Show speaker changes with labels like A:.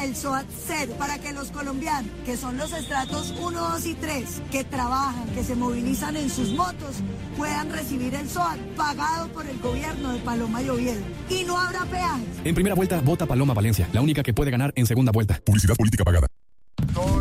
A: el SOAT cero, para que los colombianos, que son los estratos 1, 2 y 3, que trabajan, que se movilizan en sus motos, puedan recibir el SOAT pagado por el gobierno de Paloma y Oviedo. Y no habrá peajes.
B: En primera vuelta, vota Paloma Valencia, la única que puede ganar en segunda vuelta.
C: Publicidad política pagada.